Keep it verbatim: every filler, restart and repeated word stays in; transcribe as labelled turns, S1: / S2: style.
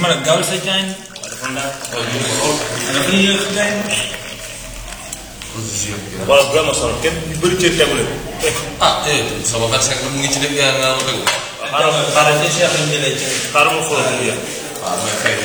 S1: maar gaaw sa jaay dafa ndax dafa yéex jaay
S2: wala bu la ma sonal kenn ñu bëri cër tegu leen
S3: ah eh sama vingt-cinq mu ngi ci dëgg yaa nga ma tegu
S2: xaaral
S1: xaaral ci Cheikh ñu jëlee ci
S2: xaaral ma xoolal mu
S3: waaw mooy fay